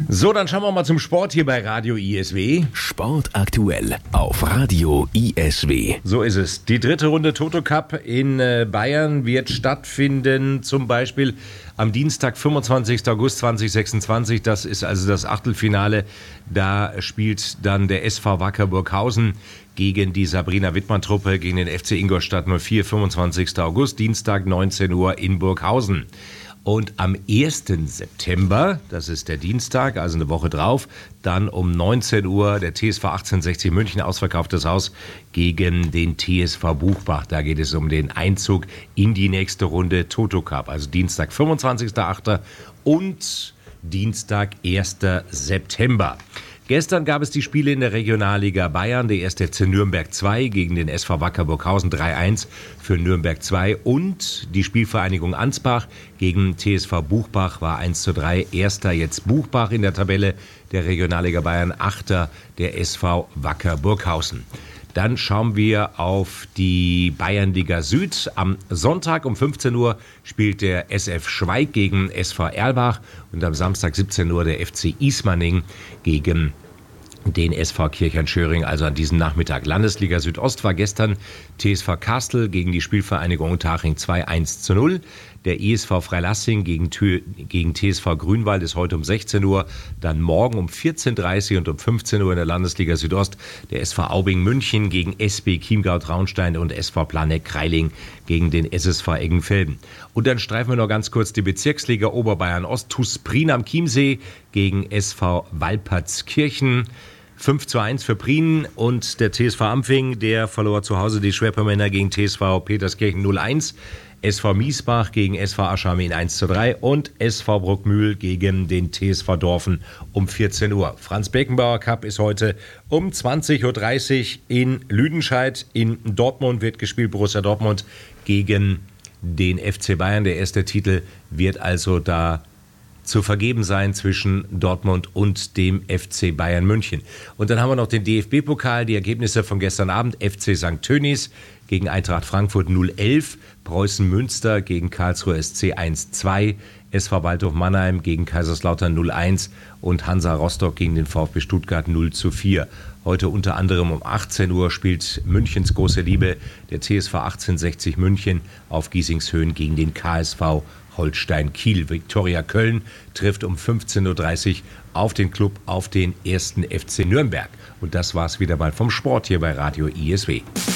So, dann schauen wir mal zum Sport hier bei Radio ISW. Sport aktuell auf Radio ISW. So ist es. Die dritte Runde Toto Cup in Bayern wird stattfinden, zum Beispiel am Dienstag, 25. August 2026. Das ist also das Achtelfinale. Da spielt dann der SV Wacker Burghausen gegen die Sabrina Wittmann-Truppe, gegen den FC Ingolstadt 04, 25. August, Dienstag 19 Uhr in Burghausen. Und am 1. September, das ist der Dienstag, also eine Woche drauf, dann um 19 Uhr der TSV 1860 München, ausverkauftes Haus, gegen den TSV Buchbach. Da geht es um den Einzug in die nächste Runde Toto Cup. Also Dienstag, 25.08. und Dienstag, 1. September. Gestern gab es die Spiele in der Regionalliga Bayern. Der 1. FC Nürnberg 2 gegen den SV Wacker Burghausen 3-1 für Nürnberg 2. Und die Spielvereinigung Ansbach gegen TSV Buchbach war 1:3. Erster jetzt Buchbach in der Tabelle der Regionalliga Bayern. Achter der SV Wacker Burghausen. Dann schauen wir auf die Bayernliga Süd. Am Sonntag um 15 Uhr spielt der SF Schweig gegen SV Erlbach und am Samstag 17 Uhr der FC Ismaning gegen den SV Kirchheim-Schöring, also an diesem Nachmittag. Landesliga Südost war gestern TSV Kastel gegen die Spielvereinigung Unterhaching 2-1:0. Der ESV Freilassing gegen TSV Grünwald ist heute um 16 Uhr. Dann morgen um 14:30 und um 15 Uhr in der Landesliga Südost der SV Aubing München gegen SB Chiemgau Traunstein und SV Planegg Kreiling gegen den SSV Eggenfelden. Und dann streifen wir noch ganz kurz die Bezirksliga Oberbayern Ost. TuS Prien am Chiemsee gegen SV Walpertskirchen. 5:1 für Prien und der TSV Ampfing, der verlor zu Hause die Schwerpermänner gegen TSV Peterskirchen 0:1. SV Miesbach gegen SV Ascharmin 1:3 und SV Bruckmühl gegen den TSV Dorfen um 14 Uhr. Franz-Beckenbauer Cup ist heute um 20:30 Uhr in Lüdenscheid. In Dortmund wird gespielt, Borussia Dortmund gegen den FC Bayern. Der erste Titel wird also da zu vergeben sein zwischen Dortmund und dem FC Bayern München. Und dann haben wir noch den DFB-Pokal, die Ergebnisse von gestern Abend. FC St. Tönnies gegen Eintracht Frankfurt 0:11, Preußen Münster gegen Karlsruhe SC 1:2, SV Waldhof Mannheim gegen Kaiserslautern 0:1 und Hansa Rostock gegen den VfB Stuttgart 0:4. Heute unter anderem um 18 Uhr spielt Münchens große Liebe, der TSV 1860 München auf Giesingshöhen gegen den KSV Holstein Kiel. Viktoria Köln trifft um 15:30 Uhr auf den Club, auf den 1. FC Nürnberg. Und das war's wieder mal vom Sport hier bei Radio ISW.